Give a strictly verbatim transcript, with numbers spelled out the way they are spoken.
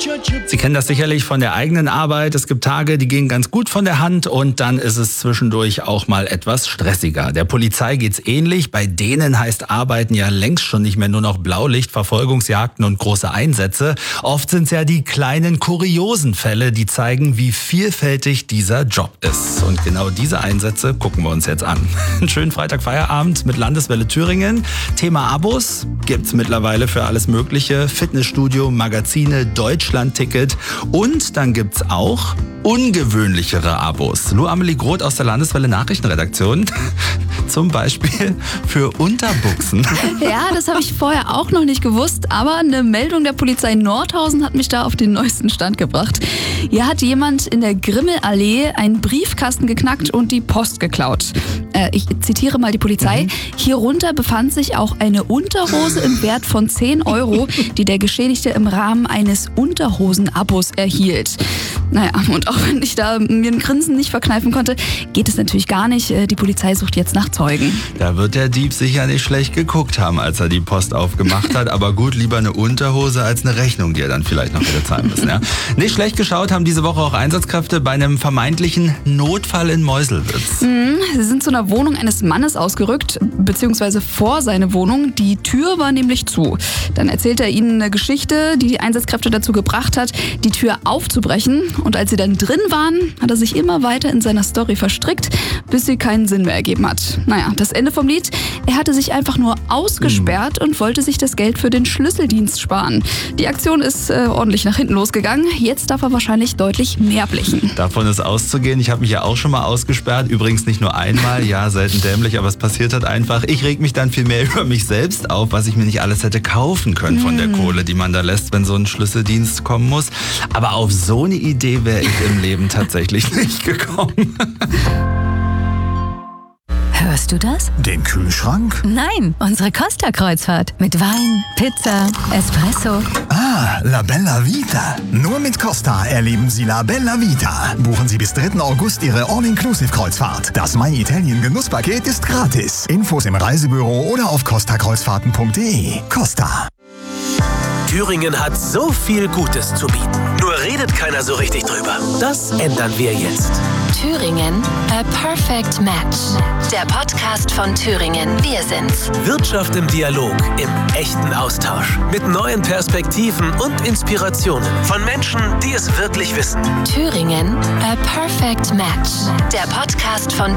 Sie kennen das sicherlich von der eigenen Arbeit. Es gibt Tage, die gehen ganz gut von der Hand und dann ist es zwischendurch auch mal etwas stressiger. Der Polizei geht's ähnlich. Bei denen heißt Arbeiten ja längst schon nicht mehr nur noch Blaulicht, Verfolgungsjagden und große Einsätze. Oft sind's ja die kleinen kuriosen Fälle, die zeigen, wie vielfältig dieser Job ist. Und genau diese Einsätze gucken wir uns jetzt an. Einen schönen Freitagfeierabend mit Landeswelle Thüringen. Thema Abos gibt's mittlerweile für alles Mögliche. Fitnessstudio, Magazine, Deutschland-Ticket. Und dann gibt's auch ungewöhnlichere Abos. Nur Amelie Groth aus der Landeswelle Nachrichtenredaktion. Zum Beispiel für Unterbuchsen. Ja, das habe ich vorher auch noch nicht gewusst, aber eine Meldung der Polizei Nordhausen hat mich da auf den neuesten Stand gebracht. Hier hat jemand in der Grimmelallee einen Briefkasten geknackt und die Post geklaut. Äh, ich zitiere mal die Polizei. Mhm. Hierunter befand sich auch eine Unterhose im Wert von zehn Euro, die der Geschädigte im Rahmen eines Unterhosen-Abos erhielt. Naja, und auch wenn ich da mir ein Grinsen nicht verkneifen konnte, geht es natürlich gar nicht. Die Polizei sucht jetzt nach Zeugen. Da wird der Dieb sicher nicht schlecht geguckt haben, als er die Post aufgemacht hat. Aber gut, lieber eine Unterhose als eine Rechnung, die er dann vielleicht noch wieder zahlen müssen. Ja? Nicht schlecht geschaut haben diese Woche auch Einsatzkräfte bei einem vermeintlichen Notfall in Meuselwitz. Mhm, sie sind zu einer Wohnung eines Mannes ausgerückt, beziehungsweise vor seine Wohnung. Die Tür war nämlich zu. Dann erzählt er ihnen eine Geschichte, die die Einsatzkräfte dazu gebracht hat, die Tür aufzubrechen. Und als sie dann drin waren, hat er sich immer weiter in seiner Story verstrickt, bis sie keinen Sinn mehr ergeben hat. Naja, das Ende vom Lied, er hatte sich einfach nur ausgesperrt und wollte sich das Geld für den Schlüsseldienst sparen. Die Aktion ist äh, ordentlich nach hinten losgegangen. Jetzt darf er wahrscheinlich deutlich mehr blichen. Davon ist auszugehen. Ich habe mich ja auch schon mal ausgesperrt. Übrigens nicht nur einmal. Ja, selten dämlich, aber es passiert halt einfach. Ich reg mich dann viel mehr über mich selbst auf, was ich mir nicht alles hätte kaufen können von der Kohle, die man da lässt, wenn so ein Schlüsseldienst kommen muss. Aber auf so eine Idee wäre ich im Leben tatsächlich nicht gekommen. Hörst du das? Den Kühlschrank? Nein, unsere Costa-Kreuzfahrt. Mit Wein, Pizza, Espresso. Ah, La Bella Vita. Nur mit Costa erleben Sie La Bella Vita. Buchen Sie bis dritten August Ihre All-Inclusive-Kreuzfahrt. Das My Italien Genusspaket ist gratis. Infos im Reisebüro oder auf costa kreuzfahrten punkt de. Costa. Thüringen hat so viel Gutes zu bieten. Nur redet keiner so richtig drüber. Das ändern wir jetzt. Thüringen, a perfect match. Der Podcast von Thüringen. Wir sind's. Wirtschaft im Dialog, im echten Austausch. Mit neuen Perspektiven und Inspirationen von Menschen, die es wirklich wissen. Thüringen, a perfect match. Der Podcast von